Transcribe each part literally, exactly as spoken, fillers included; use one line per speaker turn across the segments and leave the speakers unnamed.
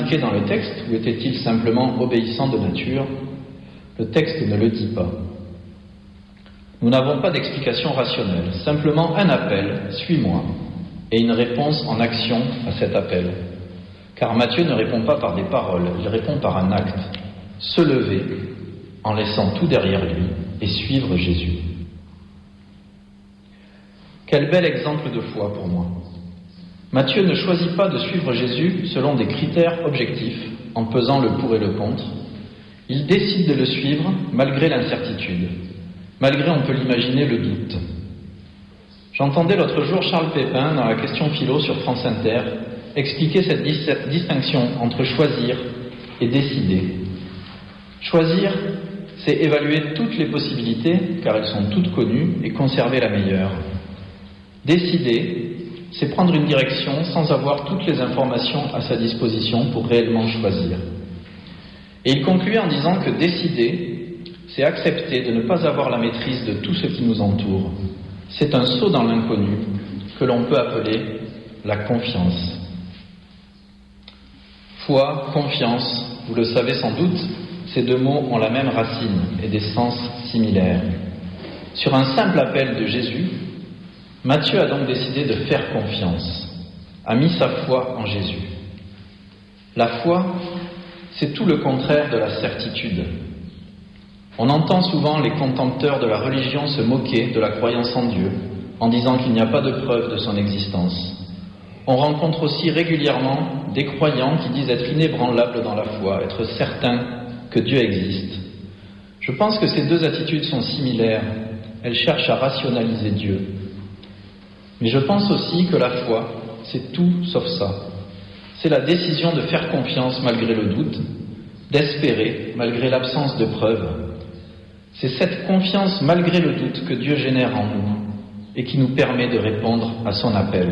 indiqué dans le texte ou était-il simplement obéissant de nature? Le texte ne le dit pas. Nous n'avons pas d'explication rationnelle, simplement un appel, suis-moi, et une réponse en action à cet appel. Car Matthieu ne répond pas par des paroles, il répond par un acte. Se lever en laissant tout derrière lui et suivre Jésus. Quel bel exemple de foi pour moi. Matthieu ne choisit pas de suivre Jésus selon des critères objectifs, en pesant le pour et le contre. Il décide de le suivre malgré l'incertitude, malgré, on peut l'imaginer, le doute. J'entendais l'autre jour Charles Pépin, dans la question philo sur France Inter, expliquer cette dis- distinction entre choisir et décider. Choisir, c'est évaluer toutes les possibilités, car elles sont toutes connues, et conserver la meilleure. Décider, c'est prendre une direction sans avoir toutes les informations à sa disposition pour réellement choisir. Et il concluait en disant que décider, c'est accepter de ne pas avoir la maîtrise de tout ce qui nous entoure. C'est un saut dans l'inconnu que l'on peut appeler la confiance. Foi, confiance, vous le savez sans doute, ces deux mots ont la même racine et des sens similaires. Sur un simple appel de Jésus, Matthieu a donc décidé de faire confiance, a mis sa foi en Jésus. La foi, c'est tout le contraire de la certitude. On entend souvent les contempteurs de la religion se moquer de la croyance en Dieu, en disant qu'il n'y a pas de preuve de son existence. On rencontre aussi régulièrement des croyants qui disent être inébranlables dans la foi, être certains que Dieu existe. Je pense que ces deux attitudes sont similaires. Elles cherchent à rationaliser Dieu. Mais je pense aussi que la foi, c'est tout sauf ça. C'est la décision de faire confiance malgré le doute, d'espérer malgré l'absence de preuves. C'est cette confiance malgré le doute que Dieu génère en nous et qui nous permet de répondre à son appel.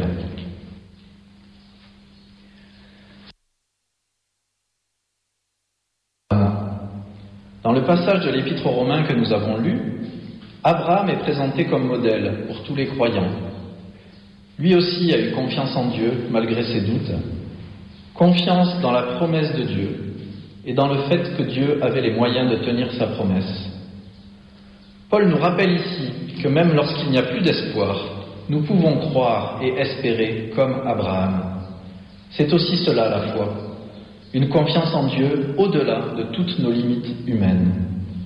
Dans le passage de l'Épître aux Romains que nous avons lu, Abraham est présenté comme modèle pour tous les croyants. Lui aussi a eu confiance en Dieu malgré ses doutes, confiance dans la promesse de Dieu et dans le fait que Dieu avait les moyens de tenir sa promesse. Paul nous rappelle ici que même lorsqu'il n'y a plus d'espoir, nous pouvons croire et espérer comme Abraham. C'est aussi cela la foi, une confiance en Dieu au-delà de toutes nos limites humaines.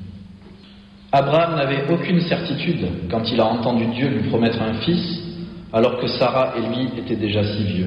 Abraham n'avait aucune certitude quand il a entendu Dieu lui promettre un fils, alors que Sarah et lui étaient déjà si vieux.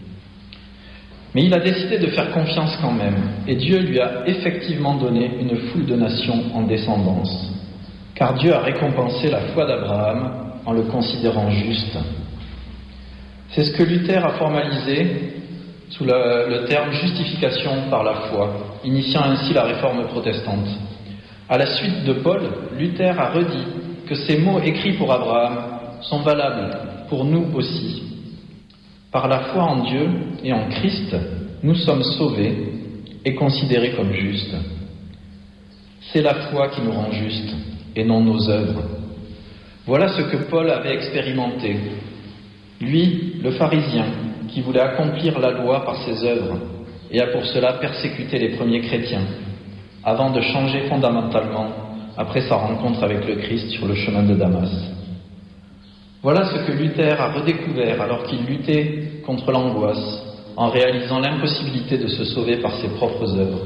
Mais il a décidé de faire confiance quand même, et Dieu lui a effectivement donné une foule de nations en descendance, car Dieu a récompensé la foi d'Abraham en le considérant juste. C'est ce que Luther a formalisé sous le, le terme justification par la foi, initiant ainsi la réforme protestante. À la suite de Paul, Luther a redit que ces mots écrits pour Abraham sont valables pour nous aussi. Par la foi en Dieu et en Christ, nous sommes sauvés et considérés comme justes. C'est la foi qui nous rend justes et non nos œuvres. Voilà ce que Paul avait expérimenté. Lui, le pharisien, qui voulait accomplir la loi par ses œuvres et a pour cela persécuté les premiers chrétiens, avant de changer fondamentalement après sa rencontre avec le Christ sur le chemin de Damas. Voilà ce que Luther a redécouvert alors qu'il luttait contre l'angoisse en réalisant l'impossibilité de se sauver par ses propres œuvres.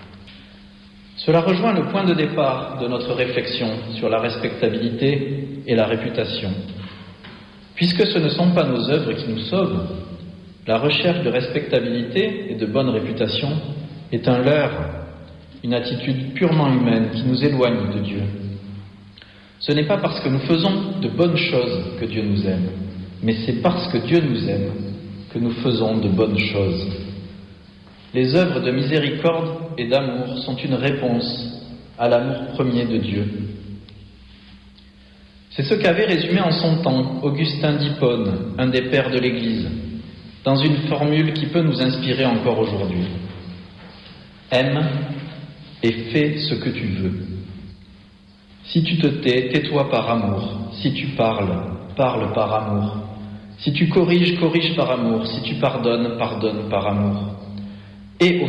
Cela rejoint le point de départ de notre réflexion sur la respectabilité et la réputation. Puisque ce ne sont pas nos œuvres qui nous sauvent, la recherche de respectabilité et de bonne réputation est un leurre, une attitude purement humaine qui nous éloigne de Dieu. Ce n'est pas parce que nous faisons de bonnes choses que Dieu nous aime, mais c'est parce que Dieu nous aime que nous faisons de bonnes choses. Les œuvres de miséricorde et d'amour sont une réponse à l'amour premier de Dieu. C'est ce qu'avait résumé en son temps Augustin d'Hippone, un des pères de l'Église, dans une formule qui peut nous inspirer encore aujourd'hui. Aime et fais ce que tu veux. Si tu te tais, tais-toi par amour. Si tu parles, parle par amour. Si tu corriges, corrige par amour. Si tu pardonnes, pardonne par amour. Et